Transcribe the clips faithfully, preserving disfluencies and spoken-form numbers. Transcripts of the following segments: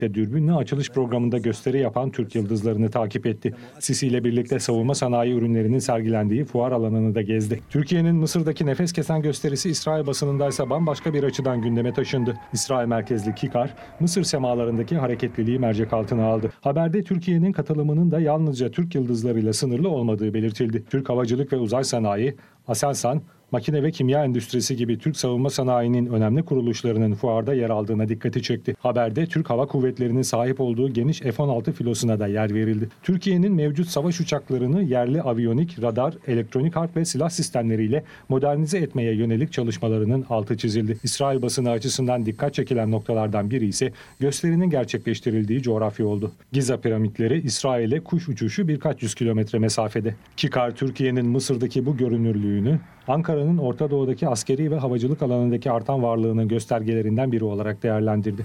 de dürbünle açılış programında gösteri yapan Türk yıldızlarını takip etti. Sisi ile birlikte savunma sanayi ürünlerinin sergilendiği fuar alanını da gezdi. Türkiye'nin Mısır'daki nefes kesen gösterisi İsrail basınındaysa bambaşka bir açıdan gündeme taşındı. İsrail merkezli KİKAR, Mısır semalarındaki hareketliliği mercek altına aldı. Haberde Türkiye'nin katılımının da yalnızca Türk yıldızlarıyla sınırlı olmadığı belirtildi. Türk Havacılık ve Uzay Sanayi, Aselsan, makine ve kimya endüstrisi gibi Türk savunma sanayinin önemli kuruluşlarının fuarda yer aldığına dikkati çekti. Haberde Türk Hava Kuvvetleri'nin sahip olduğu geniş F on altı filosuna da yer verildi. Türkiye'nin mevcut savaş uçaklarını yerli aviyonik, radar, elektronik harp ve silah sistemleriyle modernize etmeye yönelik çalışmalarının altı çizildi. İsrail basını açısından dikkat çekilen noktalardan biri ise gösterinin gerçekleştirildiği coğrafya oldu. Giza piramitleri İsrail'e kuş uçuşu birkaç yüz kilometre mesafede. KİKAR, Türkiye'nin Mısır'daki bu görünürlüğünü Ankara'nın Orta Doğu'daki askeri ve havacılık alanındaki artan varlığının göstergelerinden biri olarak değerlendirdi.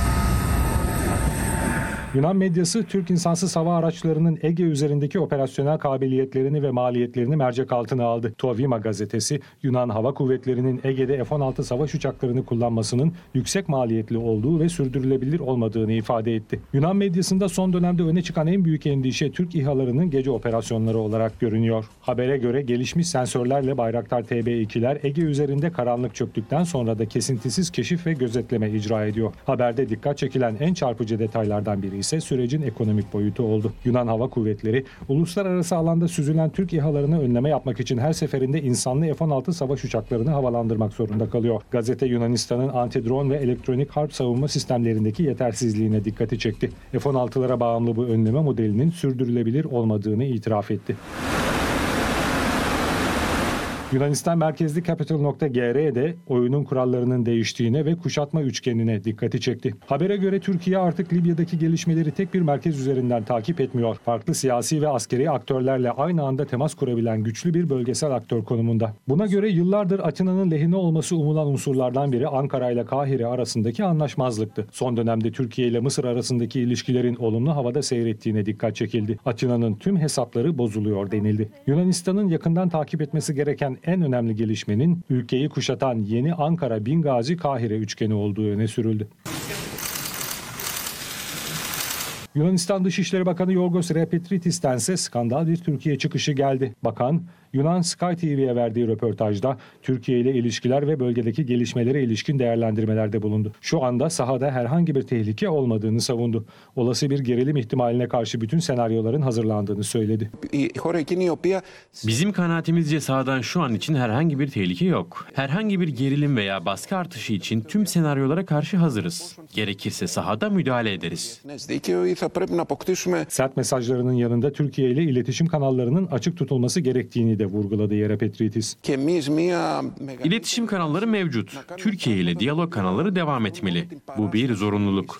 Yunan medyası, Türk insansız hava araçlarının Ege üzerindeki operasyonel kabiliyetlerini ve maliyetlerini mercek altına aldı. Tovima gazetesi, Yunan Hava Kuvvetleri'nin Ege'de F on altı savaş uçaklarını kullanmasının yüksek maliyetli olduğu ve sürdürülebilir olmadığını ifade etti. Yunan medyasında son dönemde öne çıkan en büyük endişe Türk İHA'larının gece operasyonları olarak görünüyor. Habere göre gelişmiş sensörlerle Bayraktar T B ikiler Ege üzerinde karanlık çöktükten sonra da kesintisiz keşif ve gözetleme icra ediyor. Haberde dikkat çekilen en çarpıcı detaylardan biri ise sürecin ekonomik boyutu oldu. Yunan Hava Kuvvetleri, uluslararası alanda süzülen Türk İHA'larını önleme yapmak için her seferinde insanlı F on altı savaş uçaklarını havalandırmak zorunda kalıyor. Gazete, Yunanistan'ın anti-drone ve elektronik harp savunma sistemlerindeki yetersizliğine dikkati çekti. F on altılara bağımlı bu önleme modelinin sürdürülebilir olmadığını itiraf etti. Yunanistan merkezli Capital nokta G R'de oyunun kurallarının değiştiğine ve kuşatma üçgenine dikkati çekti. Habere göre Türkiye artık Libya'daki gelişmeleri tek bir merkez üzerinden takip etmiyor. Farklı siyasi ve askeri aktörlerle aynı anda temas kurabilen güçlü bir bölgesel aktör konumunda. Buna göre yıllardır Atina'nın lehine olması umulan unsurlardan biri Ankara ile Kahire arasındaki anlaşmazlıktı. Son dönemde Türkiye ile Mısır arasındaki ilişkilerin olumlu havada seyrettiğine dikkat çekildi. Atina'nın tüm hesapları bozuluyor denildi. Yunanistan'ın yakından takip etmesi gereken en önemli gelişmenin ülkeyi kuşatan yeni Ankara-Bingazi-Kahire üçgeni olduğu öne sürüldü. Yunanistan Dışişleri Bakanı Yorgos Repetritis'ten ise skandal bir Türkiye çıkışı geldi. Bakan, Yunan Sky T V'ye verdiği röportajda Türkiye ile ilişkiler ve bölgedeki gelişmelere ilişkin değerlendirmelerde bulundu. Şu anda sahada herhangi bir tehlike olmadığını savundu. Olası bir gerilim ihtimaline karşı bütün senaryoların hazırlandığını söyledi. Bizim kanaatimizce sahadan şu an için herhangi bir tehlike yok. Herhangi bir gerilim veya baskı artışı için tüm senaryolara karşı hazırız. Gerekirse sahada müdahale ederiz. Sert mesajlarının yanında Türkiye ile iletişim kanallarının açık tutulması gerektiğini de vurguladı Yerepetritis. İletişim kanalları mevcut. Türkiye ile diyalog kanalları devam etmeli. Bu bir zorunluluk.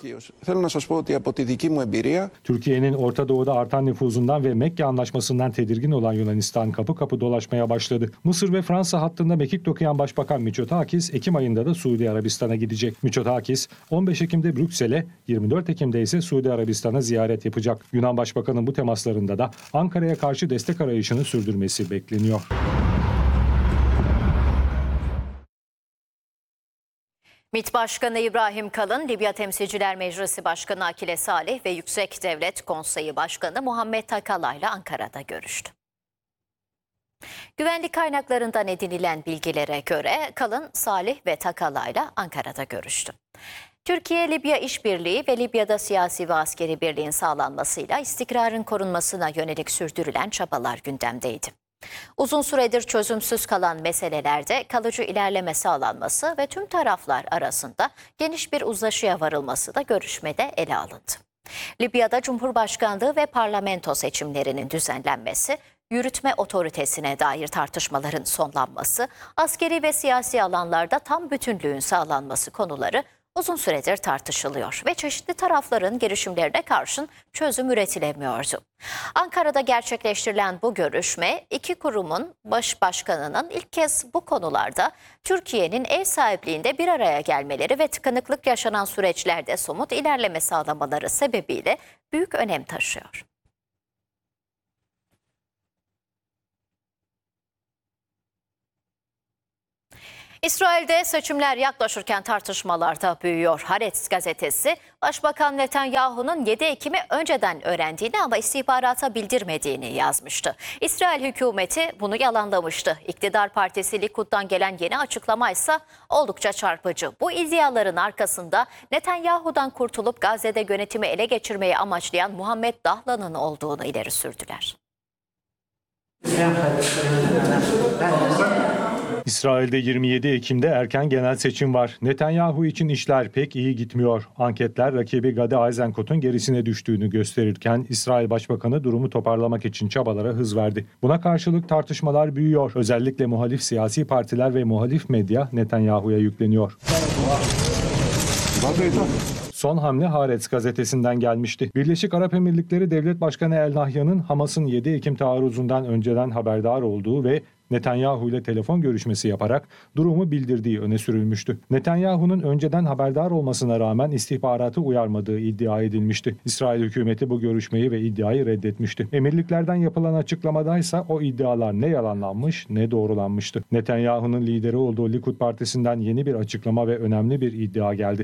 Türkiye'nin Orta Doğu'da artan nüfuzundan ve Mekke Anlaşması'ndan tedirgin olan Yunanistan kapı kapı dolaşmaya başladı. Mısır ve Fransa hattında mekik okuyan Başbakan Mitsotakis, Ekim ayında da Suudi Arabistan'a gidecek. Mitsotakis, on beş Ekim'de Brüksel'e, yirmi dört Ekim'de ise Suudi Arabistan'a ziyaret yapacak. Yunan Başbakanı'nın bu temaslarında da Ankara'ya karşı destek arayışını sürdürmesi bekleniyor. MİT Başkanı İbrahim Kalın, Libya Temsilciler Meclisi Başkanı Akile Salih ve Yüksek Devlet Konseyi Başkanı Muhammed Takalay'la Ankara'da görüştü. Güvenlik kaynaklarından edinilen bilgilere göre Kalın, Salih ve Takalay'la Ankara'da görüştü. Türkiye-Libya işbirliği ve Libya'da siyasi ve askeri birliğin sağlanmasıyla istikrarın korunmasına yönelik sürdürülen çabalar gündemdeydi. Uzun süredir çözümsüz kalan meselelerde kalıcı ilerleme sağlanması ve tüm taraflar arasında geniş bir uzlaşıya varılması da görüşmede ele alındı. Libya'da Cumhurbaşkanlığı ve parlamento seçimlerinin düzenlenmesi, yürütme otoritesine dair tartışmaların sonlanması, askeri ve siyasi alanlarda tam bütünlüğün sağlanması konuları uzun süredir tartışılıyor ve çeşitli tarafların girişimlerine karşın çözüm üretilemiyordu. Ankara'da gerçekleştirilen bu görüşme, iki kurumun baş başkanının ilk kez bu konularda Türkiye'nin ev sahipliğinde bir araya gelmeleri ve tıkanıklık yaşanan süreçlerde somut ilerleme sağlamaları sebebiyle büyük önem taşıyor. İsrail'de seçimler yaklaşırken tartışmalar da büyüyor. Haaretz gazetesi, Başbakan Netanyahu'nun yedi Ekim'i önceden öğrendiğini ama istihbarata bildirmediğini yazmıştı. İsrail hükümeti bunu yalanlamıştı. İktidar partisi Likud'dan gelen yeni açıklama ise oldukça çarpıcı. Bu iddiaların arkasında Netanyahu'dan kurtulup Gazze'de yönetimi ele geçirmeyi amaçlayan Muhammed Dahlan'ın olduğunu ileri sürdüler. İsrail'de yirmi yedi Ekim'de erken genel seçim var. Netanyahu için işler pek iyi gitmiyor. Anketler rakibi Gadi Eisenkot'un gerisine düştüğünü gösterirken İsrail Başbakanı durumu toparlamak için çabalara hız verdi. Buna karşılık tartışmalar büyüyor. Özellikle muhalif siyasi partiler ve muhalif medya Netanyahu'ya yükleniyor. Son hamle Haaretz gazetesinden gelmişti. Birleşik Arap Emirlikleri Devlet Başkanı El Nahyan'ın Hamas'ın yedi Ekim taarruzundan önceden haberdar olduğu ve Netanyahu ile telefon görüşmesi yaparak durumu bildirdiği öne sürülmüştü. Netanyahu'nun önceden haberdar olmasına rağmen istihbaratı uyarmadığı iddia edilmişti. İsrail hükümeti bu görüşmeyi ve iddiayı reddetmişti. Emirliklerden yapılan açıklamadaysa o iddialar ne yalanlanmış ne doğrulanmıştı. Netanyahu'nun lideri olduğu Likud partisinden yeni bir açıklama ve önemli bir iddia geldi.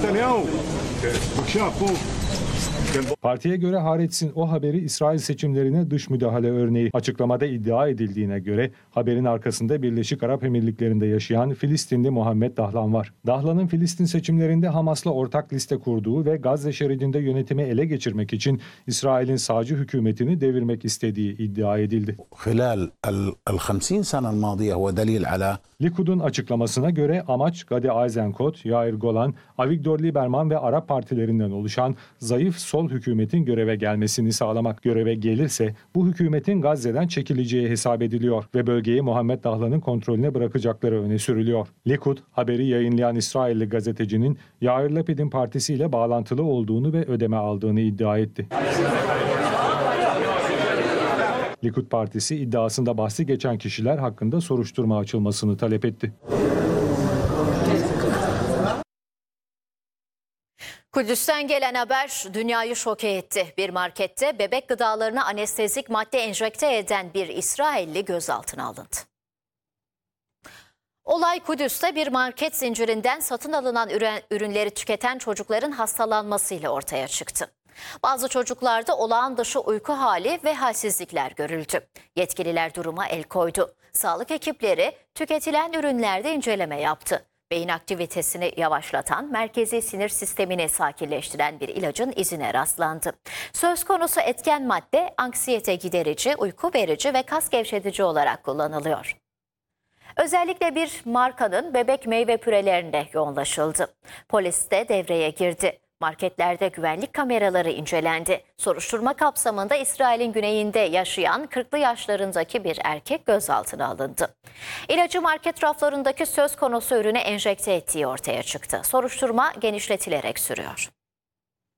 Partiye göre Haaretz'in o haberi İsrail seçimlerine dış müdahale örneği. Açıklamada iddia edildiğine göre haberin arkasında Birleşik Arap Emirlikleri'nde yaşayan Filistinli Muhammed Dahlan var. Dahlan'ın Filistin seçimlerinde Hamas'la ortak liste kurduğu ve Gazze şeridinde yönetimi ele geçirmek için İsrail'in sağcı hükümetini devirmek istediği iddia edildi. Likud'un açıklamasına göre amaç Gadi Eisenkot, Yair Golan, Avigdor Lieberman ve Arap partilerinden oluşan zayıf sol hükümetin göreve gelmesini sağlamak. Göreve gelirse bu hükümetin Gazze'den çekileceği hesap ediliyor ve bölgeyi Muhammed Dahlan'ın kontrolüne bırakacakları öne sürülüyor. Likud, haberi yayınlayan İsrailli gazetecinin Yair Lapid'in partisiyle bağlantılı olduğunu ve ödeme aldığını iddia etti. Likud Partisi iddiasında bahsi geçen kişiler hakkında soruşturma açılmasını talep etti. Kudüs'ten gelen haber dünyayı şoke etti. Bir markette bebek gıdalarına anestezik madde enjekte eden bir İsrailli gözaltına alındı. Olay Kudüs'te bir market zincirinden satın alınan ürünleri tüketen çocukların hastalanmasıyla ortaya çıktı. Bazı çocuklarda olağan dışı uyku hali ve halsizlikler görüldü. Yetkililer duruma el koydu. Sağlık ekipleri tüketilen ürünlerde inceleme yaptı. Beyin aktivitesini yavaşlatan, merkezi sinir sistemini sakinleştiren bir ilacın izine rastlandı. Söz konusu etken madde anksiyete giderici, uyku verici ve kas gevşetici olarak kullanılıyor. Özellikle bir markanın bebek meyve pürelerinde yoğunlaşıldı. Polis de devreye girdi. Marketlerde güvenlik kameraları incelendi. Soruşturma kapsamında İsrail'in güneyinde yaşayan kırklı yaşlarındaki bir erkek gözaltına alındı. İlacı market raflarındaki söz konusu ürüne enjekte ettiği ortaya çıktı. Soruşturma genişletilerek sürüyor.